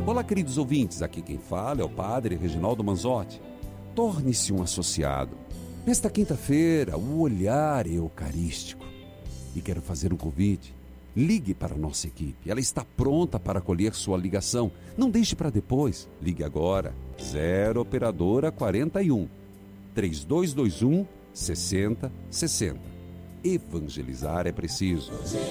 Olá, queridos ouvintes, aqui quem fala é o Padre Reginaldo Manzotti. Torne-se um associado. Nesta quinta-feira, o olhar eucarístico. E quero fazer um convite. Ligue para a nossa equipe, ela está pronta para acolher sua ligação. Não deixe para depois, ligue agora, 0 Operadora 41 3221 6060. Evangelizar é preciso.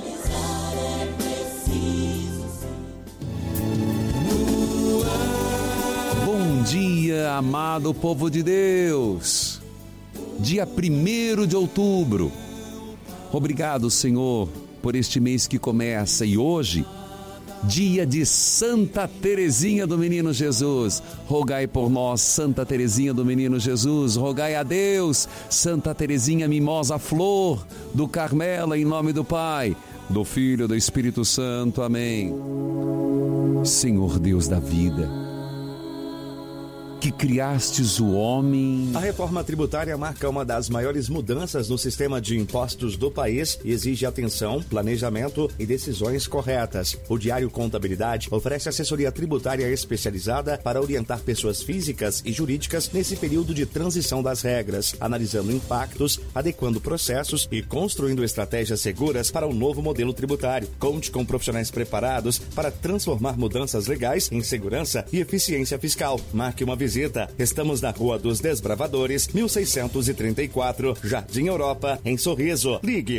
Bom dia, amado povo de Deus. Dia 1º de outubro. Obrigado, Senhor, por este mês que começa. E hoje, dia de Santa Teresinha do Menino Jesus. Rogai por nós, Santa Teresinha do Menino Jesus. Rogai a Deus, Santa Teresinha, mimosa flor do Carmelo, em nome do Pai, do Filho e do Espírito Santo. Amém. Senhor Deus da vida, que criastes o homem. A reforma tributária marca uma das maiores mudanças no sistema de impostos do país e exige atenção, planejamento e decisões corretas. O Diário Contabilidade oferece assessoria tributária especializada para orientar pessoas físicas e jurídicas nesse período de transição das regras, analisando impactos, adequando processos e construindo estratégias seguras para o novo modelo tributário. Conte com profissionais preparados para transformar mudanças legais em segurança e eficiência fiscal. Marque uma visita. Estamos na Rua dos Desbravadores, 1634, Jardim Europa, em Sorriso. Ligue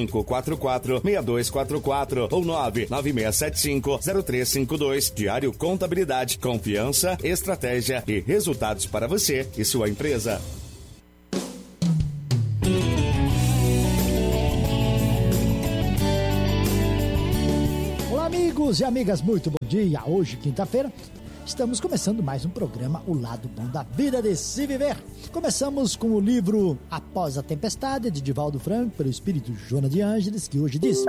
3544-6244 ou 99675-0352. Diário Contabilidade, confiança, estratégia e resultados para você e sua empresa. Olá, amigos e amigas, muito bom dia. Hoje, quinta-feira, estamos começando mais um programa, O Lado Bom da Vida de Se Viver. Começamos com o livro Após a Tempestade, de Divaldo Franco, pelo espírito Joana de Ângeles, que hoje diz: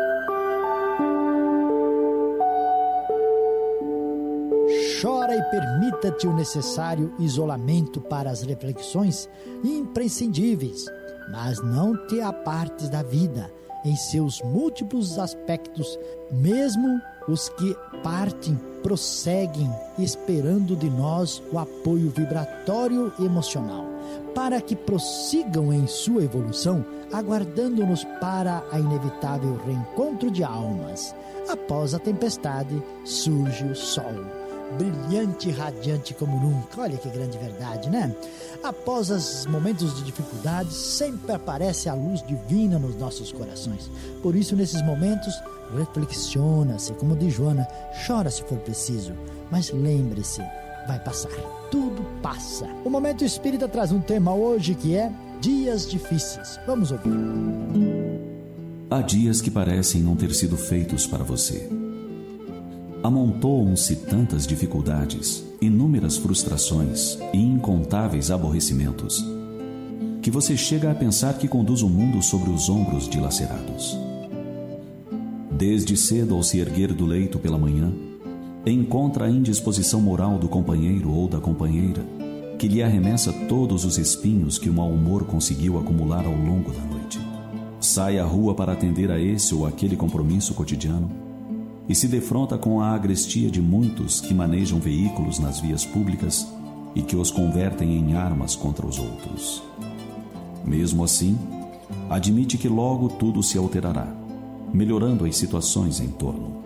chora e permita-te o necessário isolamento para as reflexões imprescindíveis, mas não te apartes da vida em seus múltiplos aspectos, mesmo os que partem prosseguem esperando de nós o apoio vibratório emocional, para que prossigam em sua evolução, aguardando-nos para a inevitável reencontro de almas. Após a tempestade surge o sol, brilhante e radiante como nunca. Olha que grande verdade, né? Após os momentos de dificuldade, sempre aparece a luz divina nos nossos corações. Por isso, nesses momentos, reflexiona-se, como diz Joana, chora se for preciso, mas lembre-se, vai passar, tudo passa. O Momento Espírita traz um tema hoje que é dias difíceis. Vamos ouvir. Há dias que parecem não ter sido feitos para você. Amontoam-se tantas dificuldades, inúmeras frustrações e incontáveis aborrecimentos, que você chega a pensar que conduz o mundo sobre os ombros dilacerados. Desde cedo, ao se erguer do leito pela manhã, encontra a indisposição moral do companheiro ou da companheira, que lhe arremessa todos os espinhos que o mau humor conseguiu acumular ao longo da noite. Sai à rua para atender a esse ou aquele compromisso cotidiano e se defronta com a agrestia de muitos que manejam veículos nas vias públicas e que os convertem em armas contra os outros. Mesmo assim, admite que logo tudo se alterará, melhorando as situações em torno.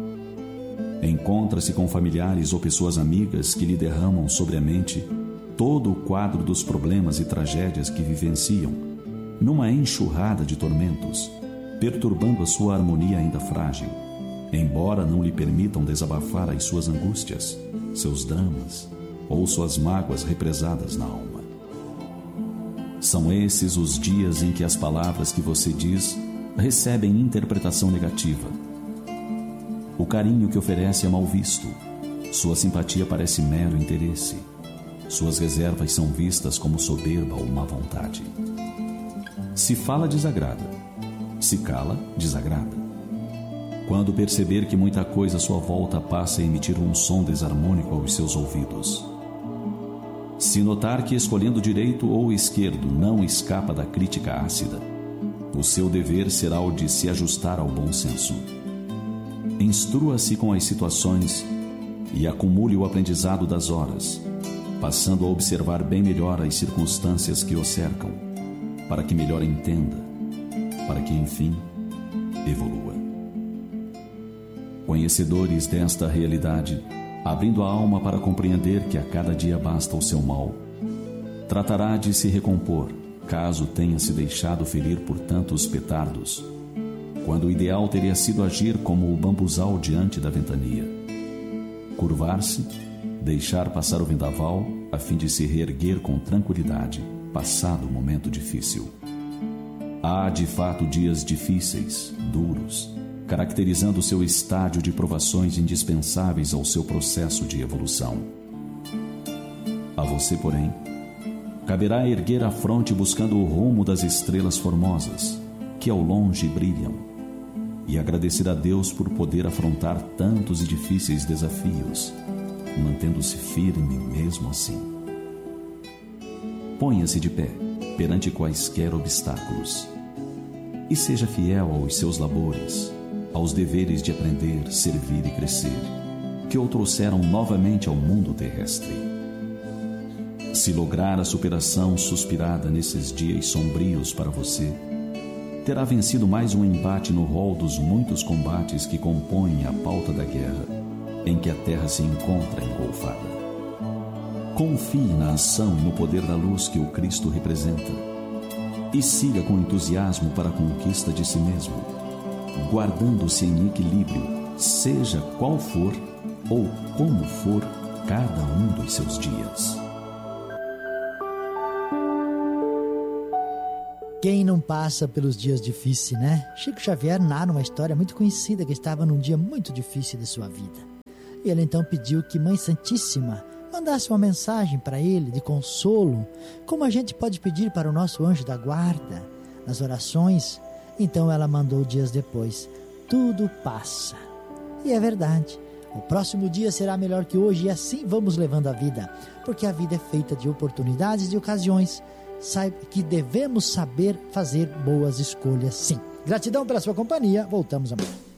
Encontra-se com familiares ou pessoas amigas que lhe derramam sobre a mente todo o quadro dos problemas e tragédias que vivenciam, numa enxurrada de tormentos, perturbando a sua harmonia ainda frágil, embora não lhe permitam desabafar as suas angústias, seus dramas ou suas mágoas represadas na alma. São esses os dias em que as palavras que você diz recebem interpretação negativa. O carinho que oferece é mal visto, sua simpatia parece mero interesse, suas reservas são vistas como soberba ou má vontade. Se fala, desagrada; se cala, desagrada. Quando perceber que muita coisa à sua volta passa a emitir um som desarmônico aos seus ouvidos. Se notar que escolhendo direito ou esquerdo não escapa da crítica ácida, o seu dever será o de se ajustar ao bom senso. Instrua-se com as situações e acumule o aprendizado das horas, passando a observar bem melhor as circunstâncias que o cercam, para que melhor entenda, para que, enfim, evolua. Conhecedores desta realidade, abrindo a alma para compreender que a cada dia basta o seu mal, tratará de se recompor, caso tenha se deixado ferir por tantos petardos, quando o ideal teria sido agir como o bambuzal diante da ventania. Curvar-se, deixar passar o vendaval, a fim de se reerguer com tranquilidade, passado o momento difícil. Há, de fato, dias difíceis, duros, caracterizando o seu estádio de provações indispensáveis ao seu processo de evolução. A você, porém, caberá erguer a fronte buscando o rumo das estrelas formosas, que ao longe brilham, e agradecer a Deus por poder afrontar tantos e difíceis desafios, mantendo-se firme mesmo assim. Ponha-se de pé perante quaisquer obstáculos e seja fiel aos seus labores, aos deveres de aprender, servir e crescer, que o trouxeram novamente ao mundo terrestre. Se lograr a superação suspirada nesses dias sombrios para você, terá vencido mais um embate no rol dos muitos combates que compõem a pauta da guerra, em que a terra se encontra engolfada. Confie na ação e no poder da luz que o Cristo representa e siga com entusiasmo para a conquista de si mesmo, guardando-se em equilíbrio, seja qual for ou como for cada um dos seus dias. Quem não passa pelos dias difíceis, né? Chico Xavier narra uma história muito conhecida que estava num dia muito difícil de sua vida. E ele então pediu que Mãe Santíssima mandasse uma mensagem para ele de consolo, como a gente pode pedir para o nosso anjo da guarda nas orações. Então ela mandou dias depois: tudo passa. E é verdade. O próximo dia será melhor que hoje e assim vamos levando a vida, porque a vida é feita de oportunidades e de ocasiões. Saiba que devemos saber fazer boas escolhas, sim. Gratidão pela sua companhia. Voltamos amanhã.